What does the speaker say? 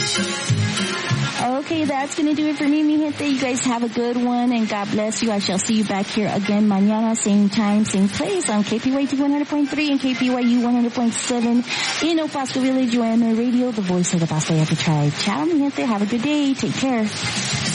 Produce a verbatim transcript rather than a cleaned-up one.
Okay, that's going to do it for me, mi gente. You guys have a good one, and God bless you. I shall see you back here again mañana, same time, same place, on K P Y T one hundred point three and K P Y U one hundred point seven in El Paso Village, U M A Radio, the voice of the Paso Yaku tribe. Ciao, mi gente. Have a good day. Take care.